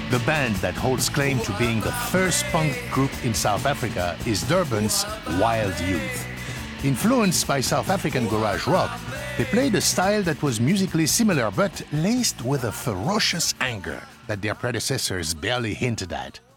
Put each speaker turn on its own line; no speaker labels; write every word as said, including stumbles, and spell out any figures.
The band that holds claim to being the first punk group in South Africa is Durban's Wild Youth. Influenced by South African garage rock, they played a style that was musically similar but laced with a ferocious anger that their predecessors barely hinted at.